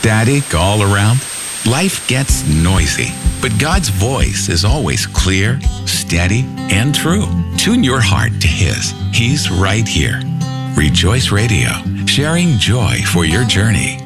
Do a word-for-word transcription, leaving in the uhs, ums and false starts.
static all around? Life gets noisy, but God's voice is always clear, steady, and true. Tune your heart to His. He's right here. Rejoice Radio, sharing joy for your journey.